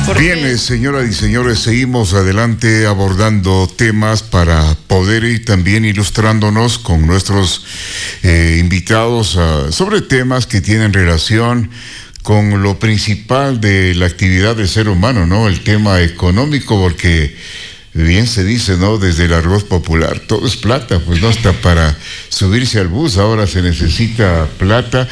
Bien, señoras y señores, seguimos adelante abordando temas para poder ir también ilustrándonos con nuestros invitados sobre temas que tienen relación con lo principal de la actividad del ser humano, ¿no? El tema económico, porque bien se dice, ¿no? Desde el argot popular, todo es plata, pues no, hasta para subirse al bus ahora se necesita plata.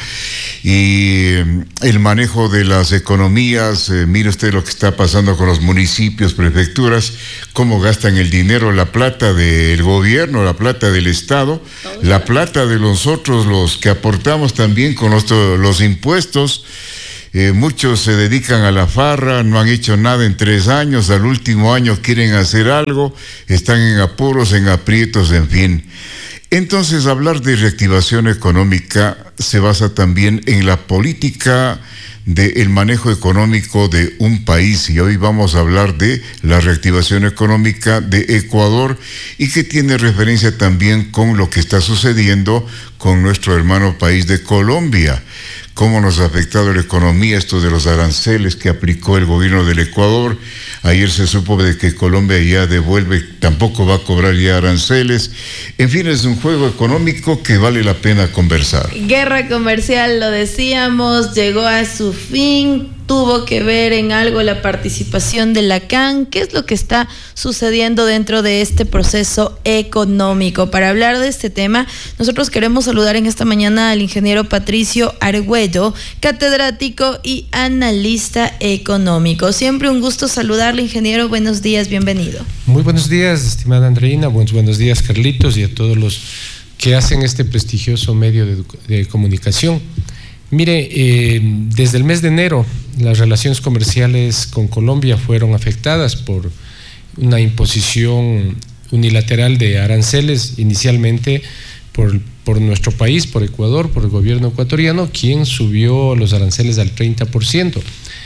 Y el manejo de las economías, mire usted lo que está pasando con los municipios, prefecturas, cómo gastan el dinero, la plata del gobierno, la plata del Estado, la plata de nosotros, los que aportamos también con los impuestos. Muchos se dedican a la farra, no han hecho nada en 3 años, al último año quieren hacer algo, están en apuros, en aprietos, en fin. Entonces, hablar de reactivación económica se basa también en la política del manejo económico de un país, y hoy vamos a hablar de la reactivación económica de Ecuador y que tiene referencia también con lo que está sucediendo con nuestro hermano país de Colombia. Cómo nos ha afectado la economía esto de los aranceles que aplicó el gobierno del Ecuador. Ayer se supo de que Colombia ya devuelve, tampoco va a cobrar ya aranceles. En fin, es un juego económico que vale la pena conversar. Guerra comercial, lo decíamos, llegó a su fin. Tuvo que ver en algo la participación de la CAN. ¿Qué es lo que está sucediendo dentro de este proceso económico? Para hablar de este tema, nosotros queremos saludar en esta mañana al ingeniero Patricio Argüello, catedrático y analista económico. Siempre un gusto saludarle, ingeniero. Buenos días, bienvenido. Muy buenos días, estimada Andreina. Buenos días, Carlitos, y a todos los que hacen este prestigioso medio de comunicación. Mire, desde el mes de enero las relaciones comerciales con Colombia fueron afectadas por una imposición unilateral de aranceles, inicialmente por nuestro país, por Ecuador, por el gobierno ecuatoriano, quien subió los aranceles al 30%.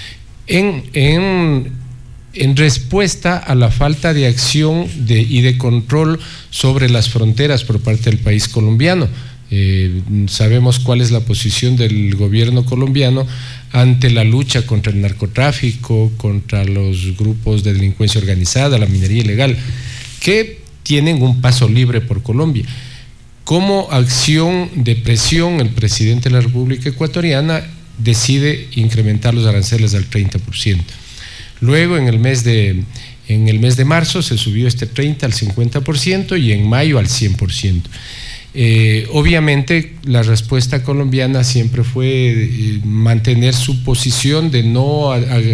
En respuesta a la falta de acción y de control sobre las fronteras por parte del país colombiano. Sabemos cuál es la posición del gobierno colombiano ante la lucha contra el narcotráfico, contra los grupos de delincuencia organizada, la minería ilegal, que tienen un paso libre por Colombia. Como acción de presión, el presidente de la República Ecuatoriana decide incrementar los aranceles al 30%. Luego, en el mes de marzo se subió este 30 al 50% y en mayo al 100%. Obviamente la respuesta colombiana siempre fue mantener su posición de no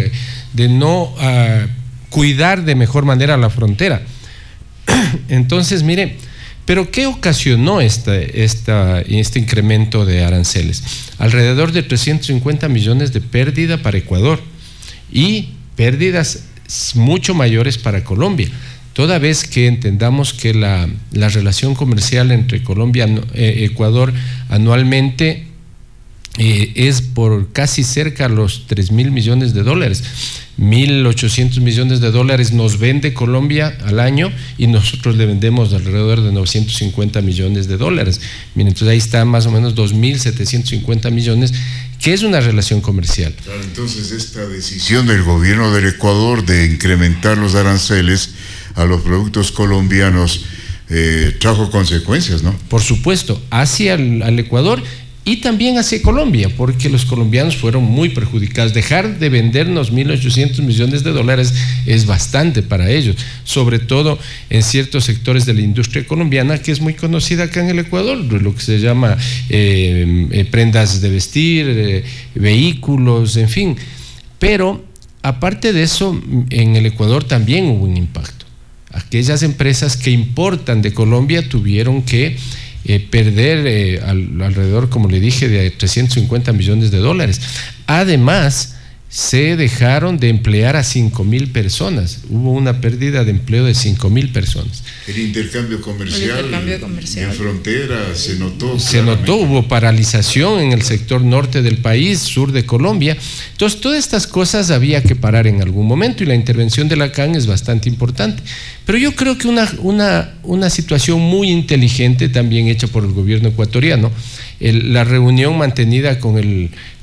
cuidar de mejor manera la frontera. Entonces, mire, pero ¿qué ocasionó este incremento de aranceles? Alrededor de 350 millones de pérdida para Ecuador y pérdidas mucho mayores para Colombia. Toda vez que entendamos que la relación comercial entre Colombia y Ecuador anualmente es por casi cerca a los 3.000 millones de dólares. 1.800 millones de dólares nos vende Colombia al año y nosotros le vendemos alrededor de 950 millones de dólares. Miren, entonces ahí está más o menos 2.750 millones, que es una relación comercial. Claro, entonces esta decisión del gobierno del Ecuador de incrementar los aranceles a los productos colombianos trajo consecuencias, ¿no? Por supuesto, hacia al Ecuador y también hacia Colombia, porque los colombianos fueron muy perjudicados. Dejar de vendernos 1.800 millones de dólares es bastante para ellos, sobre todo en ciertos sectores de la industria colombiana, que es muy conocida acá en el Ecuador, lo que se llama prendas de vestir, vehículos, en fin. Pero aparte de eso, en el Ecuador también hubo un impacto. Aquellas empresas que importan de Colombia tuvieron que perder alrededor, como le dije, de 350 millones de dólares. Además, se dejaron de emplear a 5.000 personas. Hubo una pérdida de empleo de 5.000 personas. El intercambio comercial en frontera se notó. Se notó, hubo paralización en el sector norte del país, sur de Colombia. Entonces, todas estas cosas había que parar en algún momento y la intervención de la CAN es bastante importante. Pero yo creo que una situación muy inteligente también hecha por el gobierno ecuatoriano, la reunión mantenida con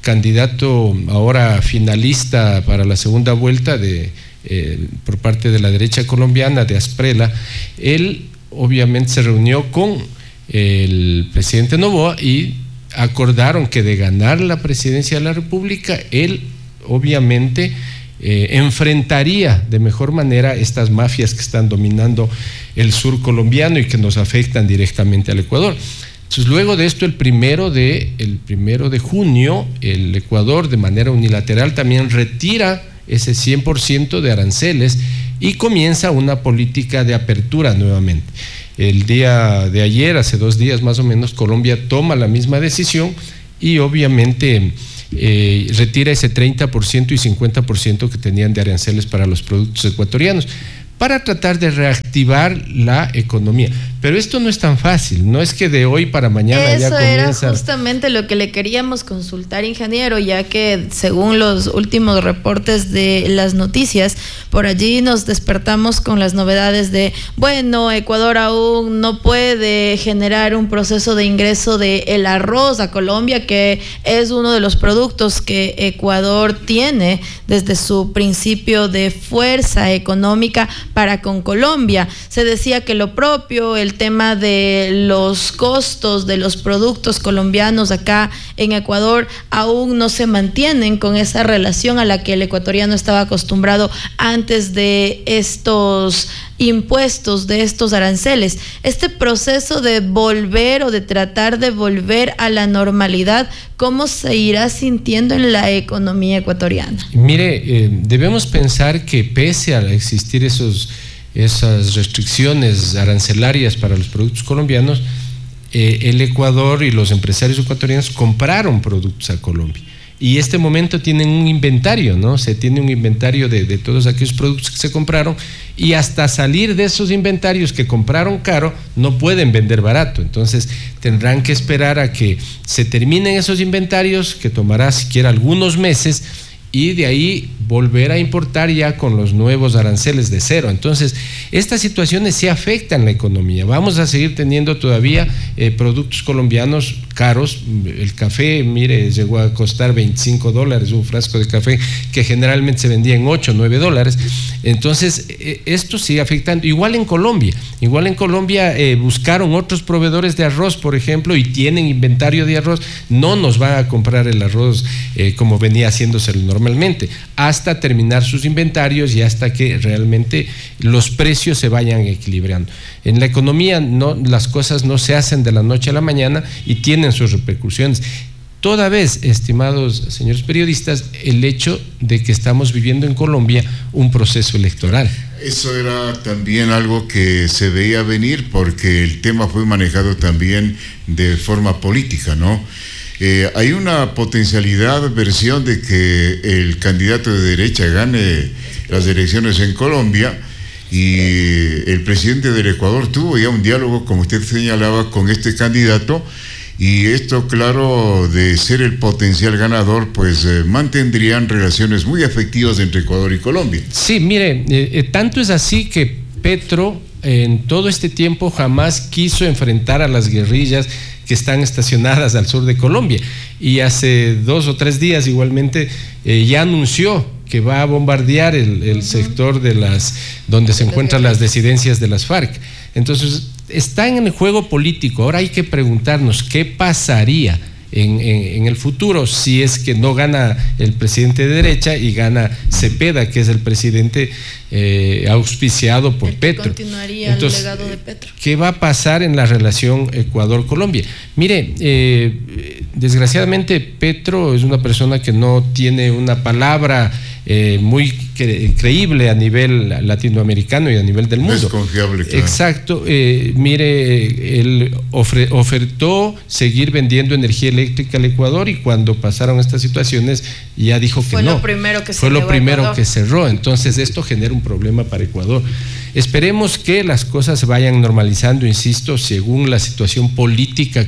candidato ahora finalista para la segunda vuelta por parte de la derecha colombiana, de Asprela, él obviamente se reunió con el presidente Noboa y acordaron que de ganar la presidencia de la República, él obviamente enfrentaría de mejor manera estas mafias que están dominando el sur colombiano y que nos afectan directamente al Ecuador. Entonces, luego de esto, el primero de junio, el Ecuador de manera unilateral también retira ese 100% de aranceles y comienza una política de apertura nuevamente. El día de ayer, hace 2 días más o menos, Colombia toma la misma decisión y obviamente retira ese 30% y 50% que tenían de aranceles para los productos ecuatorianos, para tratar de reactivar la economía. Pero esto no es tan fácil, no es que de hoy para mañana ya comienza. Eso era justamente lo que le queríamos consultar, ingeniero, ya que según los últimos reportes de las noticias, por allí nos despertamos con las novedades de, bueno, Ecuador aún no puede generar un proceso de ingreso del arroz a Colombia, que es uno de los productos que Ecuador tiene desde su principio de fuerza económica para con Colombia. Se decía que lo propio, el tema de los costos de los productos colombianos acá en Ecuador aún no se mantienen con esa relación a la que el ecuatoriano estaba acostumbrado antes de estos impuestos, de estos aranceles. Este proceso de volver o de tratar de volver a la normalidad, ¿cómo se irá sintiendo en la economía ecuatoriana? Mire, debemos pensar que pese a existir esas restricciones arancelarias para los productos colombianos, el Ecuador y los empresarios ecuatorianos compraron productos a Colombia. Y este momento tienen un inventario, ¿no? Se tiene un inventario de todos aquellos productos que se compraron, y hasta salir de esos inventarios que compraron caro, no pueden vender barato. Entonces tendrán que esperar a que se terminen esos inventarios, que tomará siquiera algunos meses, y de ahí volver a importar ya con los nuevos aranceles de cero. Entonces, estas situaciones sí afectan la economía. Vamos a seguir teniendo todavía productos colombianos caros. El café, mire, llegó a costar $25 un frasco de café, que generalmente se vendía en $8, $9. Entonces, esto sigue afectando. Igual en Colombia buscaron otros proveedores de arroz, por ejemplo, y tienen inventario de arroz. No nos van a comprar el arroz como venía haciéndose normalmente, hasta terminar sus inventarios y hasta que realmente los precios se vayan equilibrando. En la economía las cosas no se hacen de la noche a la mañana y tienen sus repercusiones. Toda vez, estimados señores periodistas, el hecho de que estamos viviendo en Colombia un proceso electoral. Eso era también algo que se veía venir, porque el tema fue manejado también de forma política, ¿no? Hay una versión de que el candidato de derecha gane las elecciones en Colombia, y el presidente del Ecuador tuvo ya un diálogo, como usted señalaba, con este candidato, y esto, claro, de ser el potencial ganador, pues mantendrían relaciones muy afectivas entre Ecuador y Colombia. Sí, mire, tanto es así que Petro en todo este tiempo jamás quiso enfrentar a las guerrillas que están estacionadas al sur de Colombia, y hace 2 o 3 días igualmente ya anunció que va a bombardear el sector donde se encuentran las disidencias de las FARC. Entonces está en el juego político. Ahora hay que preguntarnos qué pasaría en el futuro si es que no gana el presidente de derecha y gana Cepeda, que es el presidente auspiciado por Petro. Continuaría el legado de Petro. ¿Qué va a pasar en la relación Ecuador-Colombia? Mire, desgraciadamente Petro es una persona que no tiene una palabra muy creíble a nivel latinoamericano y a nivel del mundo. Es confiable, claro. Exacto. Mire, él ofertó seguir vendiendo energía eléctrica al Ecuador, y cuando pasaron estas situaciones ya dijo que no. Fue lo primero que cerró. Entonces esto genera un problema para Ecuador. Esperemos que las cosas se vayan normalizando, insisto, según la situación política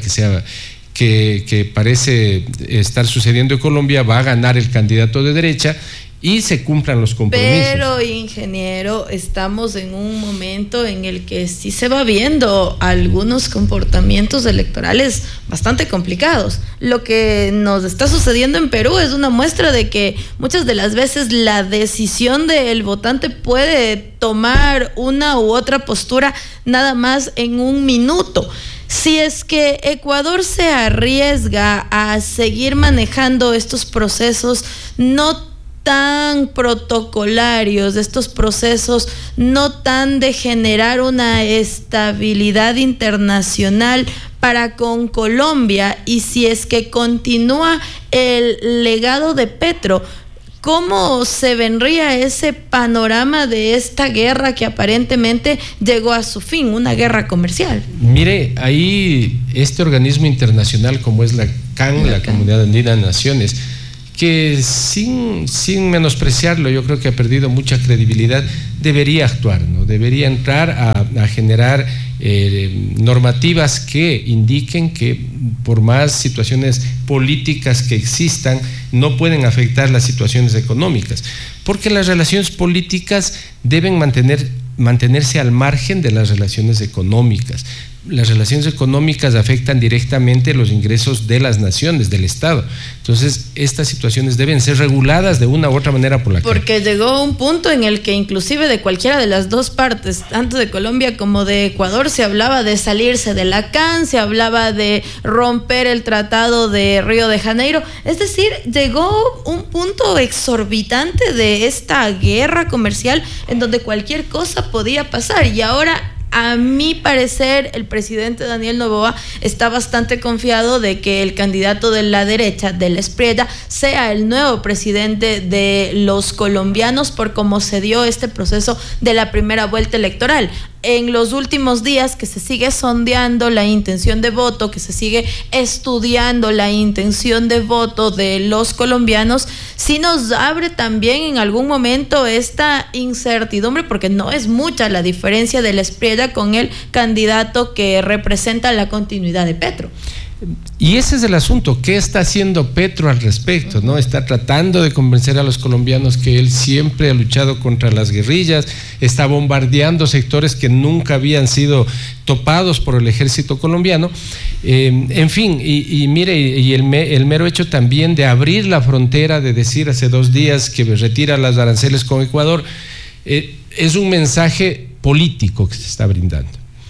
que parece estar sucediendo en Colombia. Va a ganar el candidato de derecha, y se cumplan los compromisos. Pero, ingeniero, estamos en un momento en el que sí se va viendo algunos comportamientos electorales bastante complicados. Lo que nos está sucediendo en Perú es una muestra de que muchas de las veces la decisión del votante puede tomar una u otra postura nada más en un minuto. Si es que Ecuador se arriesga a seguir manejando estos procesos no tan protocolarios, estos procesos no tan de generar una estabilidad internacional para con Colombia, y si es que continúa el legado de Petro, ¿cómo se vendría ese panorama de esta guerra que aparentemente llegó a su fin, una guerra comercial? Mire, ahí este organismo internacional como es la CAN, la Comunidad Andina de Naciones, que sin menospreciarlo, yo creo que ha perdido mucha credibilidad, debería actuar, ¿no? Debería entrar a generar normativas que indiquen que por más situaciones políticas que existan, no pueden afectar las situaciones económicas, porque las relaciones políticas deben mantenerse al margen de las relaciones económicas. Las relaciones económicas afectan directamente los ingresos de las naciones, del Estado. Entonces, estas situaciones deben ser reguladas de una u otra manera por la CAN. Porque llegó un punto en el que inclusive de cualquiera de las dos partes, tanto de Colombia como de Ecuador, se hablaba de salirse de la CAN, se hablaba de romper el tratado de Río de Janeiro. Es decir, llegó un punto exorbitante de esta guerra comercial en donde cualquier cosa podía pasar, y ahora, a mi parecer, el presidente Daniel Noboa está bastante confiado de que el candidato de la derecha, de la Espriella, sea el nuevo presidente de los colombianos por cómo se dio este proceso de la primera vuelta electoral. En los últimos días que se sigue sondeando la intención de voto, que se sigue estudiando la intención de voto de los colombianos, sí nos abre también en algún momento esta incertidumbre, porque no es mucha la diferencia de la Espriella con el candidato que representa la continuidad de Petro. Y ese es el asunto, ¿qué está haciendo Petro al respecto? ¿No? Está tratando de convencer a los colombianos que él siempre ha luchado contra las guerrillas, está bombardeando sectores que nunca habían sido topados por el ejército colombiano, en fin, y mire, y el mero hecho también de abrir la frontera, de decir hace 2 días que retira las aranceles con Ecuador, es un mensaje político que se está brindando.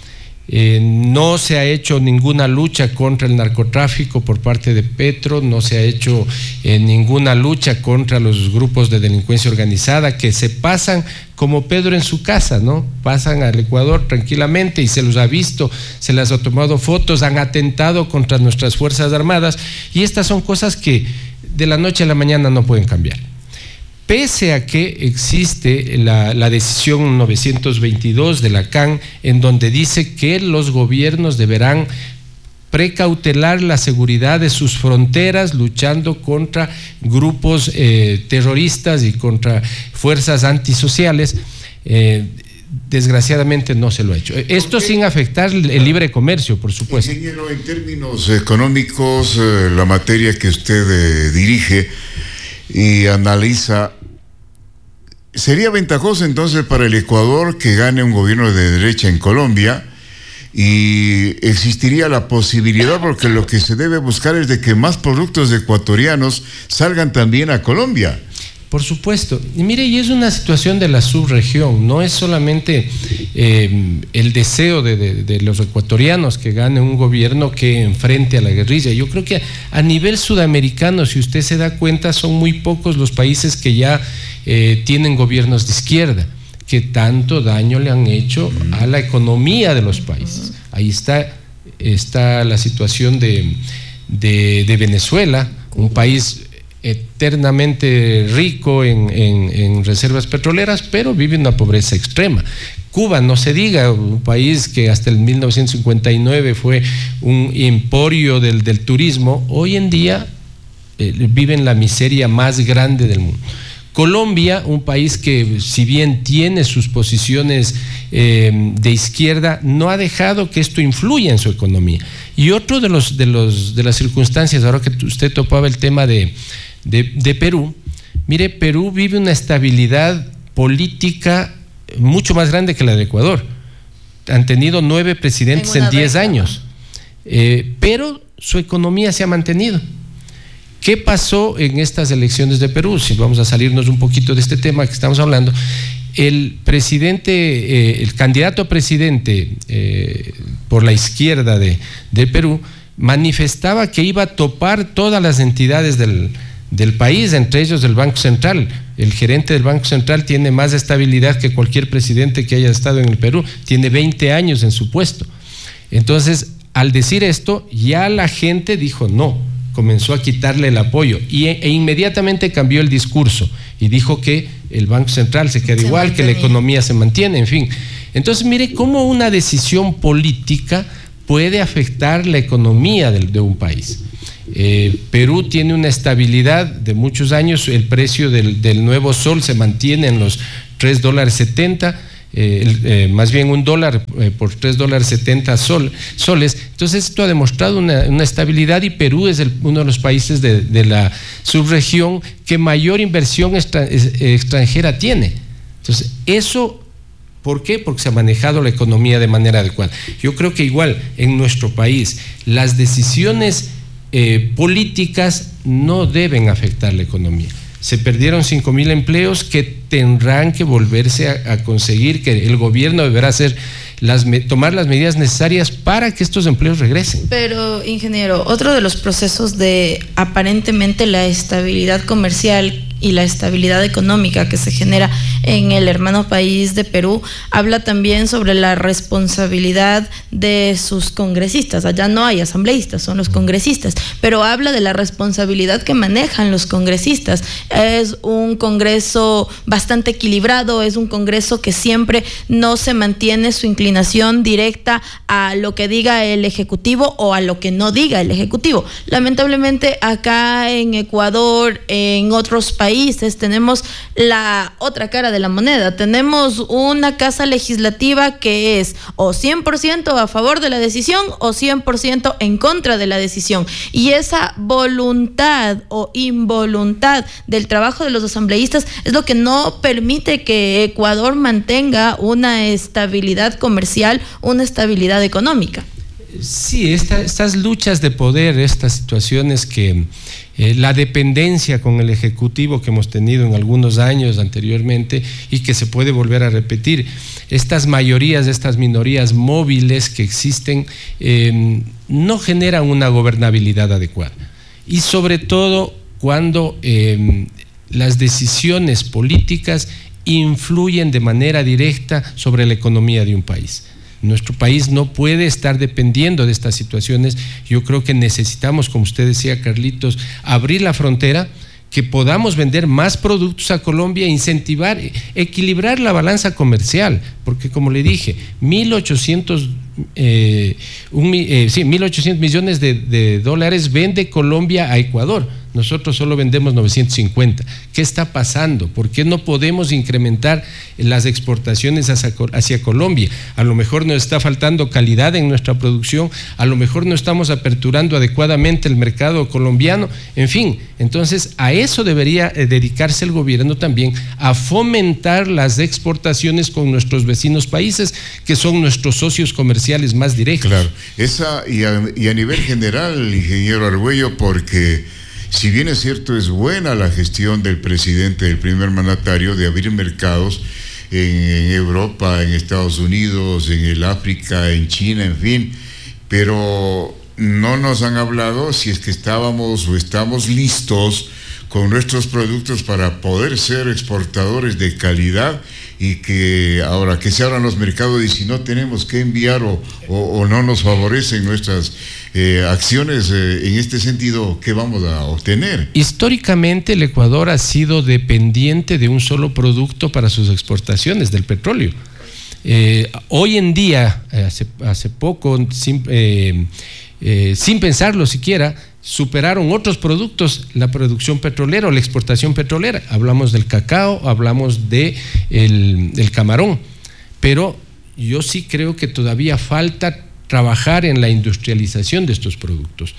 No se ha hecho ninguna lucha contra el narcotráfico por parte de Petro, no se ha hecho ninguna lucha contra los grupos de delincuencia organizada que se pasan como Pedro en su casa, ¿no? Pasan al Ecuador tranquilamente y se los ha visto, se les ha tomado fotos, han atentado contra nuestras Fuerzas Armadas, y estas son cosas que de la noche a la mañana no pueden cambiar. Pese a que existe la decisión 922 de la CAN, en donde dice que los gobiernos deberán precautelar la seguridad de sus fronteras, luchando contra grupos terroristas y contra fuerzas antisociales, desgraciadamente no se lo ha hecho. Esto sin afectar el libre comercio, por supuesto. Ingeniero, en términos económicos, la materia que usted dirige y analiza, ¿sería ventajoso entonces para el Ecuador que gane un gobierno de derecha en Colombia? Y existiría la posibilidad, porque lo que se debe buscar es de que más productos ecuatorianos salgan también a Colombia. Por supuesto, y mire, y es una situación de la subregión, no es solamente el deseo de los ecuatorianos que gane un gobierno que enfrente a la guerrilla. Yo creo que a nivel sudamericano, si usted se da cuenta, son muy pocos los países que ya tienen gobiernos de izquierda, que tanto daño le han hecho a la economía de los países. Ahí está la situación de Venezuela, un país eternamente rico en reservas petroleras, pero vive una pobreza extrema. Cuba, no se diga, un país que hasta el 1959 fue un emporio del turismo, hoy en día vive en la miseria más grande del mundo. Colombia, un país que si bien tiene sus posiciones de izquierda, no ha dejado que esto influya en su economía. Y otro de las circunstancias, ahora que usted topaba el tema de Perú, Mire, Perú vive una estabilidad política mucho más grande que la de Ecuador. Han tenido 9 presidentes en 10 años, pero su economía se ha mantenido. ¿Qué pasó en estas elecciones de Perú? Si vamos a salirnos un poquito de este tema que estamos hablando, el candidato a presidente por la izquierda de Perú manifestaba que iba a topar todas las entidades del país, entre ellos el Banco Central. El gerente del Banco Central tiene más estabilidad que cualquier presidente que haya estado en el Perú, tiene 20 años en su puesto. Entonces, al decir esto, ya la gente dijo no, comenzó a quitarle el apoyo e inmediatamente cambió el discurso y dijo que el Banco Central se queda igual, que la economía se mantiene, en fin. Entonces, mire cómo una decisión política puede afectar la economía de un país. Perú tiene una estabilidad de muchos años, el precio del nuevo sol se mantiene en los $3.70, más bien $1 por $3.70 soles. Entonces esto ha demostrado una estabilidad, y Perú es uno de los países de la subregión que mayor inversión extranjera tiene. Entonces eso, ¿por qué? Porque se ha manejado la economía de manera adecuada. Yo creo que igual en nuestro país las decisiones políticas no deben afectar la economía. Se perdieron 5,000 empleos que tendrán que volverse a conseguir, que el gobierno deberá tomar las medidas necesarias para que estos empleos regresen. Pero, ingeniero, otro de los procesos de aparentemente la estabilidad comercial y la estabilidad económica que se genera en el hermano país de Perú, habla también sobre la responsabilidad de sus congresistas. Allá no hay asambleístas, son los congresistas, pero habla de la responsabilidad que manejan los congresistas. Es un Congreso bastante equilibrado, es un Congreso que siempre no se mantiene su inclinación directa a lo que diga el Ejecutivo o a lo que no diga el Ejecutivo. Lamentablemente acá en Ecuador, en otros países, tenemos la otra cara de la moneda. Tenemos una casa legislativa que es o 100% a favor de la decisión o 100% en contra de la decisión. Y esa voluntad o involuntad del trabajo de los asambleístas es lo que no permite que Ecuador mantenga una estabilidad comercial, una estabilidad económica. Sí, estas luchas de poder, estas situaciones que la dependencia con el Ejecutivo que hemos tenido en algunos años anteriormente y que se puede volver a repetir, estas mayorías, estas minorías móviles que existen, no generan una gobernabilidad adecuada. Y sobre todo cuando las decisiones políticas influyen de manera directa sobre la economía de un país. Nuestro país no puede estar dependiendo de estas situaciones. Yo creo que necesitamos, como usted decía, Carlitos, abrir la frontera, que podamos vender más productos a Colombia, incentivar, equilibrar la balanza comercial, porque como le dije, 1.800 millones de dólares vende Colombia a Ecuador. Nosotros solo vendemos 950. ¿Qué está pasando? ¿Por qué no podemos incrementar las exportaciones hacia Colombia? A lo mejor nos está faltando calidad en nuestra producción, a lo mejor no estamos aperturando adecuadamente el mercado colombiano, en fin. Entonces, a eso debería dedicarse el gobierno también, a fomentar las exportaciones con nuestros vecinos países, que son nuestros socios comerciales más directos. Claro, y a nivel general, ingeniero Argüello, porque si bien es cierto, es buena la gestión del presidente, del primer mandatario, de abrir mercados en Europa, en Estados Unidos, en el África, en China, en fin, pero no nos han hablado si es que estábamos o estamos listos con nuestros productos para poder ser exportadores de calidad, y que ahora que se abran los mercados y si no tenemos que enviar o no nos favorecen nuestras acciones en este sentido, ¿qué vamos a obtener? Históricamente el Ecuador ha sido dependiente de un solo producto para sus exportaciones, del petróleo. Hoy en día, hace poco, sin pensarlo siquiera, superaron otros productos la producción petrolera o la exportación petrolera. Hablamos del cacao, hablamos del camarón, pero yo sí creo que todavía falta trabajar en la industrialización de estos productos.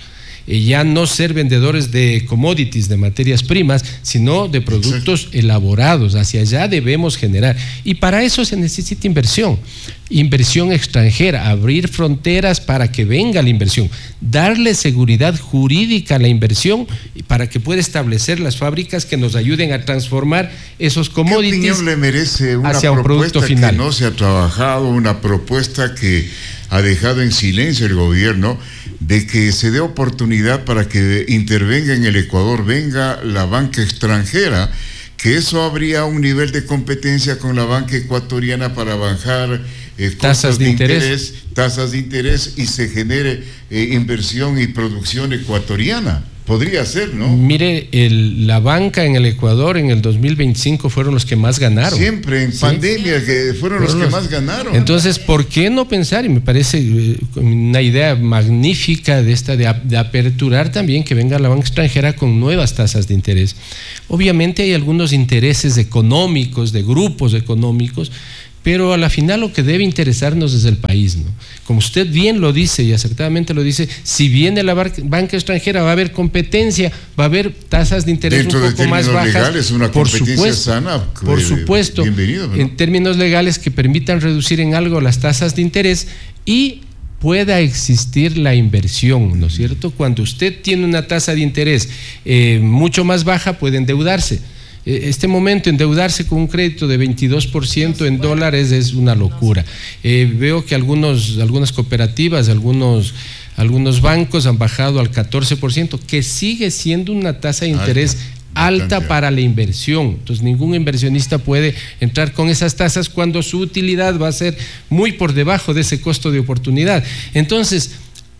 ya no ser vendedores de commodities, de materias primas, sino de productos elaborados. Hacia allá debemos generar. Y para eso se necesita inversión extranjera, abrir fronteras para que venga la inversión, darle seguridad jurídica a la inversión para que pueda establecer las fábricas que nos ayuden a transformar esos commodities. ¿Qué opinión le merece una hacia un producto propuesta final? Que no se ha trabajado, una propuesta que ha dejado en silencio el gobierno, de que se dé oportunidad para que intervenga en el Ecuador, venga la banca extranjera, que eso habría un nivel de competencia con la banca ecuatoriana para bajar tasas de interés y se genere inversión y producción ecuatoriana. Podría ser, ¿no? Mire, la banca en el Ecuador en el 2025 fueron los que más ganaron. Siempre en pandemia que fueron los que más ganaron. Entonces, ¿por qué no pensar? Y me parece una idea magnífica de aperturar también que venga la banca extranjera con nuevas tasas de interés. Obviamente hay algunos intereses económicos, de grupos económicos, pero a la final lo que debe interesarnos es el país, ¿no? Como usted bien lo dice y acertadamente lo dice, si viene la banca extranjera va a haber competencia, va a haber tasas de interés dentro un poco más bajas. Legales, una competencia sana. Por supuesto, bienvenido, ¿no? En términos legales que permitan reducir en algo las tasas de interés y pueda existir la inversión, ¿no es cierto? Cuando usted tiene una tasa de interés mucho más baja, puede endeudarse. Este momento endeudarse con un crédito de 22% en dólares es una locura. Veo que algunas cooperativas, algunos bancos han bajado al 14%, que sigue siendo una tasa de interés alta para la inversión. Entonces ningún inversionista puede entrar con esas tasas cuando su utilidad va a ser muy por debajo de ese costo de oportunidad. Entonces,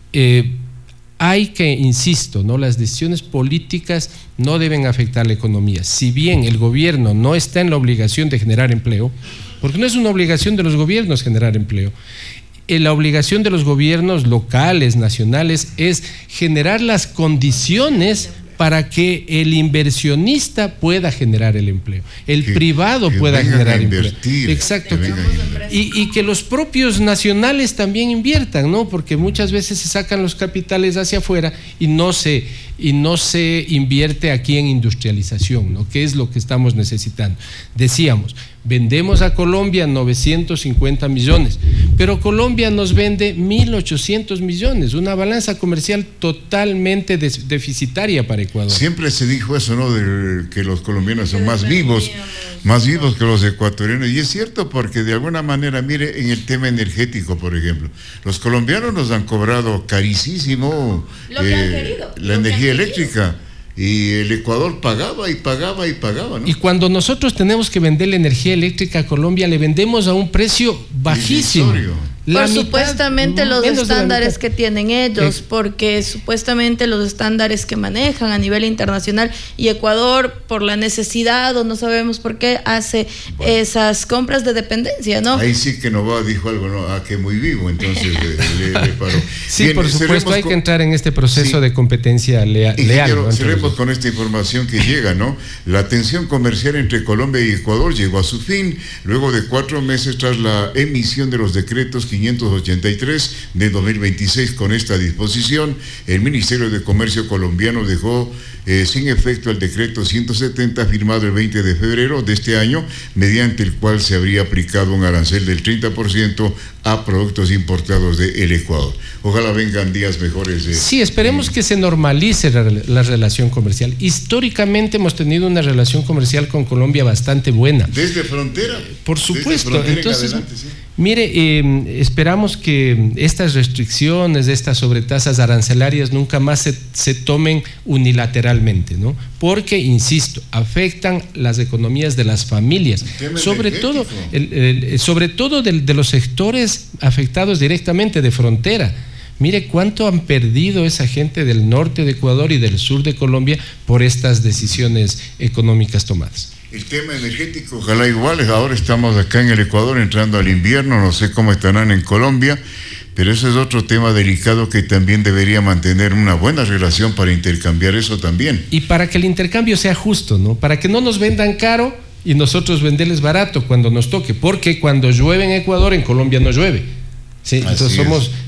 hay que, insisto, ¿no? Las decisiones políticas no deben afectar la economía. Si bien el gobierno no está en la obligación de generar empleo, porque no es una obligación de los gobiernos generar empleo, la obligación de los gobiernos locales, nacionales, es generar las condiciones para que el inversionista pueda generar el empleo, el privado pueda generar empleo. Exacto. Y que los propios nacionales también inviertan, ¿no? Porque muchas veces se sacan los capitales hacia afuera y no se invierte aquí en industrialización, ¿no? Que es lo que estamos necesitando. Decíamos, vendemos a Colombia 950 millones, pero Colombia nos vende 1.800 millones, una balanza comercial totalmente deficitaria para Ecuador. Siempre se dijo eso, ¿no? De que los colombianos son más vivos que los ecuatorianos, y es cierto, porque de alguna manera, mire, en el tema energético, por ejemplo, los colombianos nos han cobrado carísimo la energía eléctrica. Y el Ecuador pagaba y pagaba y pagaba, ¿no? Y cuando nosotros tenemos que vender la energía eléctrica a Colombia, le vendemos a un precio bajísimo. Por supuestamente los estándares que tienen ellos, porque supuestamente los estándares que manejan a nivel internacional, y Ecuador, por la necesidad o no sabemos por qué, hace esas compras de dependencia, ¿no? Ahí sí que no va, dijo algo, ¿no? Que muy vivo, entonces le paró. Sí, bien, por supuesto, hay que entrar en este proceso de competencia leal. ¿No? Cerremos con esta información que llega, ¿no? La tensión comercial entre Colombia y Ecuador llegó a su fin luego de 4 meses tras la emisión de los decretos 583 de 2026. Con esta disposición, el Ministerio de Comercio colombiano dejó sin efecto el decreto 170 firmado el 20 de febrero de este año, mediante el cual se habría aplicado un arancel del 30% a productos importados del Ecuador. Ojalá vengan días mejores. Sí, esperemos que se normalice la relación comercial. Históricamente hemos tenido una relación comercial con Colombia bastante buena. Desde frontera. Por supuesto. Frontera. Entonces, adelante, sí. Mire, esperamos que estas restricciones, estas sobretasas arancelarias nunca más se tomen unilateralmente, ¿no? Porque, insisto, afectan las economías de las familias, sobre todo de los sectores afectados directamente de frontera. Mire cuánto han perdido esa gente del norte de Ecuador y del sur de Colombia por estas decisiones económicas tomadas. El tema energético, ojalá igual. Ahora estamos acá en el Ecuador entrando al invierno, no sé cómo estarán en Colombia, pero ese es otro tema delicado que también debería mantener una buena relación para intercambiar eso también. Y para que el intercambio sea justo, ¿no? Para que no nos vendan caro y nosotros venderles barato cuando nos toque, porque cuando llueve en Ecuador, en Colombia no llueve. Sí, entonces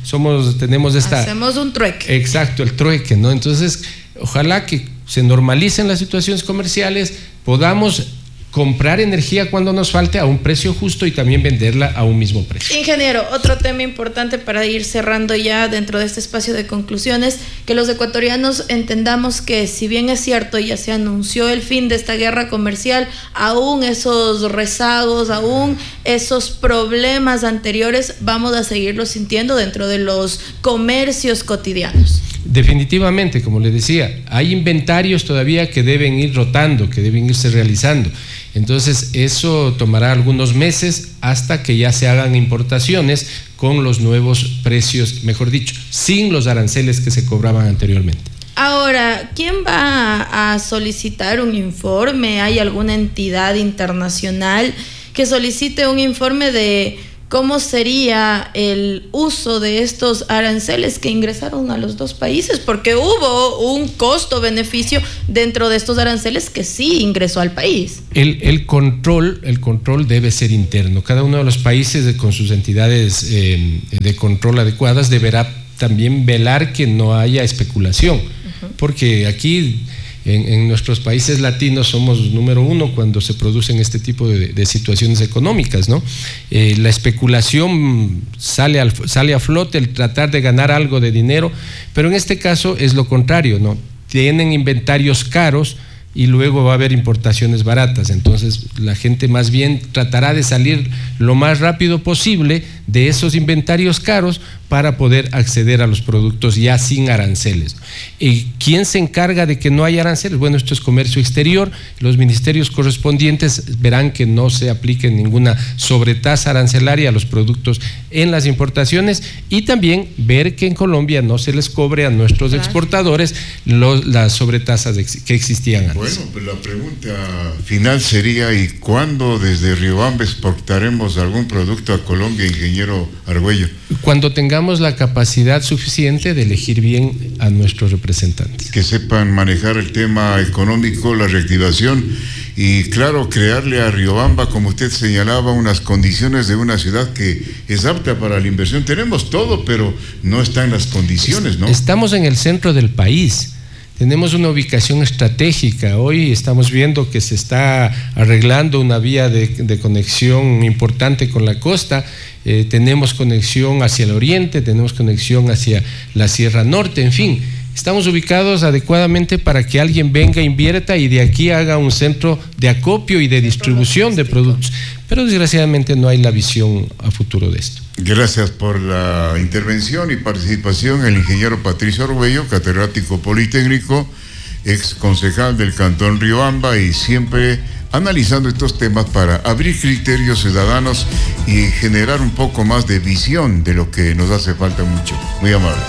tenemos esta... Hacemos un trueque. Exacto, el trueque, ¿no? Entonces, ojalá que se normalicen las situaciones comerciales, podamos comprar energía cuando nos falte a un precio justo y también venderla a un mismo precio. Ingeniero, otro tema importante para ir cerrando ya dentro de este espacio de conclusiones, que los ecuatorianos entendamos que si bien es cierto, ya se anunció el fin de esta guerra comercial, aún esos rezagos, aún esos problemas anteriores, vamos a seguirlos sintiendo dentro de los comercios cotidianos. Definitivamente, como le decía, hay inventarios todavía que deben ir rotando, que deben irse realizando. Entonces, eso tomará algunos meses hasta que ya se hagan importaciones con los nuevos precios, mejor dicho, sin los aranceles que se cobraban anteriormente. Ahora, ¿quién va a solicitar un informe? ¿Hay alguna entidad internacional que solicite un informe de cómo sería el uso de estos aranceles que ingresaron a los dos países? Porque hubo un costo-beneficio dentro de estos aranceles que sí ingresó al país. El control debe ser interno. Cada uno de los países con sus entidades de control adecuadas deberá también velar que no haya especulación, porque aquí en nuestros países latinos somos número uno cuando se producen este tipo de situaciones económicas, ¿no? La especulación sale a flote, el tratar de ganar algo de dinero, pero en este caso es lo contrario, ¿no? Tienen inventarios caros y luego va a haber importaciones baratas. Entonces la gente más bien tratará de salir lo más rápido posible de esos inventarios caros para poder acceder a los productos ya sin aranceles. ¿Y quién se encarga de que no haya aranceles? Bueno, esto es comercio exterior. Los ministerios correspondientes verán que no se aplique ninguna sobretasa arancelaria a los productos en las importaciones, y también ver que en Colombia no se les cobre a nuestros exportadores las sobretasas que existían antes. Bueno, pues la pregunta final sería: ¿y cuándo desde Riobamba exportaremos algún producto a Colombia, ingeniero Argüello? Cuando tengamos la capacidad suficiente de elegir bien a nuestros representantes. Que sepan manejar el tema económico, la reactivación y, claro, crearle a Riobamba, como usted señalaba, unas condiciones de una ciudad que es apta para la inversión. Tenemos todo, pero no está en las condiciones, ¿no? Estamos en el centro del país. Tenemos una ubicación estratégica. Hoy estamos viendo que se está arreglando una vía de conexión importante con la costa. Tenemos conexión hacia el oriente, tenemos conexión hacia la Sierra Norte, en fin. Estamos ubicados adecuadamente para que alguien venga, invierta y de aquí haga un centro de acopio y de distribución de productos. Pero desgraciadamente no hay la visión a futuro de esto. Gracias por la intervención y participación el ingeniero Patricio Argüello, catedrático politécnico, ex concejal del Cantón Riobamba, y siempre analizando estos temas para abrir criterios ciudadanos y generar un poco más de visión de lo que nos hace falta mucho. Muy amable.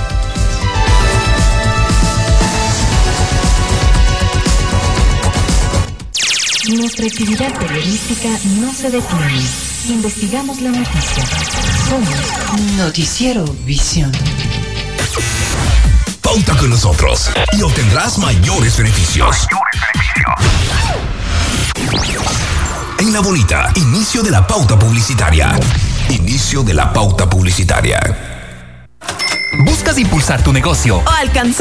Nuestra actividad periodística no se detiene. Investigamos la noticia. Somos Noticiero Visión. Pauta con nosotros y obtendrás mayores beneficios. En La Bonita, inicio de la pauta publicitaria. Inicio de la pauta publicitaria. ¿Buscas impulsar tu negocio o alcanzar